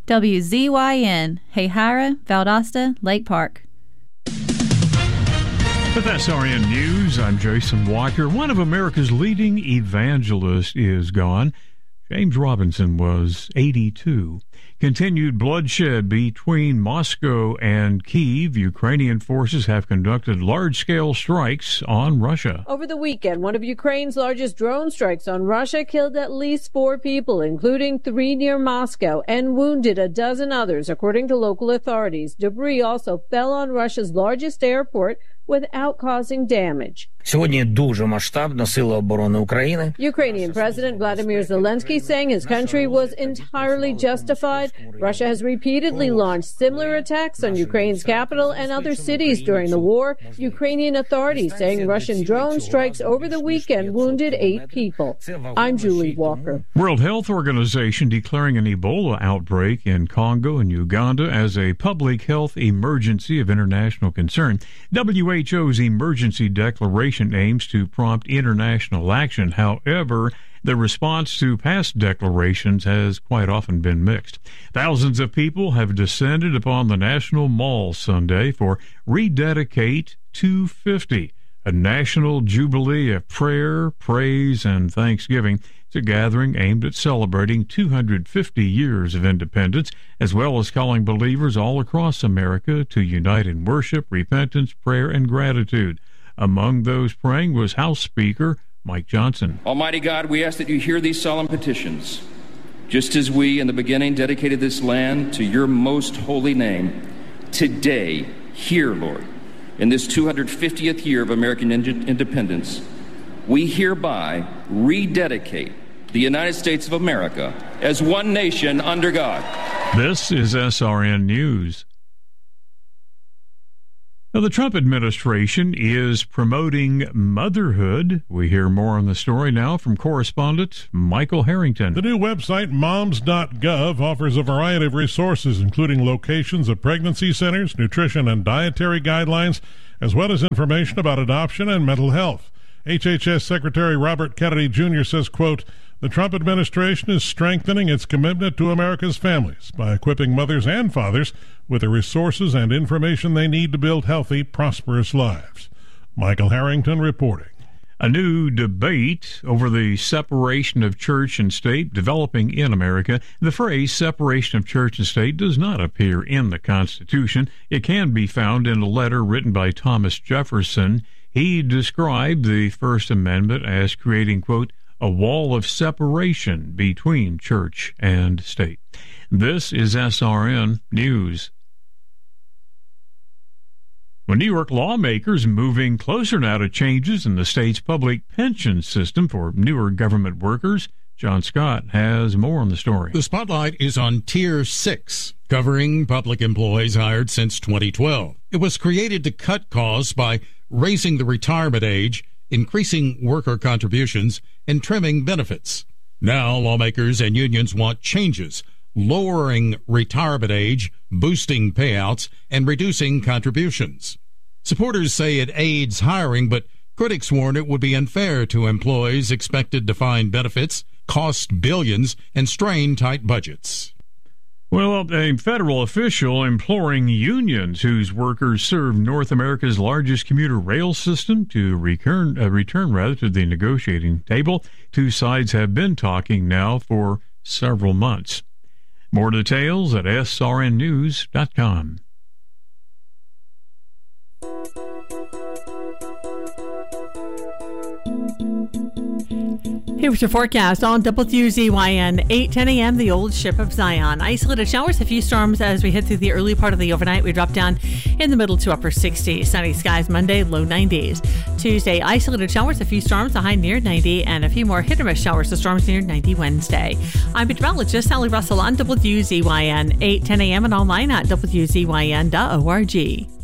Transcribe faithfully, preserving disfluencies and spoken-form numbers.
W Z Y N, Hahira, Valdosta, Lake Park. With S R N News, I'm Jason Walker. One of America's leading evangelists is gone. James Robinson was eighty-two. Continued bloodshed between Moscow and Kyiv. Ukrainian forces have conducted large-scale strikes on Russia. Over the weekend, one of Ukraine's largest drone strikes on Russia killed at least four people, including three near Moscow, and wounded a dozen others, according to local authorities. Debris also fell on Russia's largest airport without causing damage. Ukrainian President Vladimir Zelensky saying his country was entirely justified. Russia has repeatedly launched similar attacks on Ukraine's capital and other cities during the war. Ukrainian authorities saying Russian drone strikes over the weekend wounded eight people. I'm Julie Walker. World Health Organization declaring an Ebola outbreak in Congo and Uganda as a public health emergency of international concern. W H O's emergency declaration aims to prompt international action. However, the response to past declarations has quite often been mixed. Thousands of people have descended upon the National Mall Sunday for Rededicate two fifty, a national jubilee of prayer, praise, and thanksgiving. It's a gathering aimed at celebrating two hundred fifty years of independence, as well as calling believers all across America to unite in worship, repentance, prayer, and gratitude. Among those praying was House Speaker Mike Johnson. Almighty God, we ask that you hear these solemn petitions, just as we in the beginning dedicated this land to your most holy name. Today, hear, Lord, in this two hundred fiftieth year of American independence, we hereby rededicate the United States of America as one nation under God. This is S R N News. Now, the Trump administration is promoting motherhood. We hear more on the story now from correspondent Michael Harrington. The new website, moms dot gov, offers a variety of resources, including locations of pregnancy centers, nutrition and dietary guidelines, as well as information about adoption and mental health. H H S Secretary Robert Kennedy Junior says, quote, the Trump administration is strengthening its commitment to America's families by equipping mothers and fathers with the resources and information they need to build healthy, prosperous lives. Michael Harrington reporting. A new debate over the separation of church and state developing in America. The phrase separation of church and state does not appear in the Constitution. It can be found in a letter written by Thomas Jefferson. He described the First Amendment as creating, quote, a wall of separation between church and state. This is S R N News. Well, New York lawmakers moving closer now to changes in the state's public pension system for newer government workers. John Scott has more on the story. The spotlight is on Tier six, covering public employees hired since twenty twelve. It was created to cut costs by raising the retirement age, increasing worker contributions, and trimming benefits. Now, lawmakers and unions want changes, lowering retirement age, boosting payouts, and reducing contributions. Supporters say it aids hiring, but critics warn it would be unfair to employees expected to find benefits, cost billions, and strain tight budgets. Well, a federal official imploring unions whose workers serve North America's largest commuter rail system to return, uh, return rather to the negotiating table. Two sides have been talking now for several months. More details at S R N news dot com. Here was your forecast on W Z Y N, eight ten a.m., the old ship of Zion. Isolated showers, a few storms as we head through the early part of the overnight. We drop down in the middle to upper sixties. Sunny skies Monday, low nineties. Tuesday, isolated showers, a few storms, a high near ninety, and a few more hit or miss showers, the storms near ninety Wednesday. I'm meteorologist Sally Russell on W Z Y N, eight ten a.m. and online at W Z Y N dot org.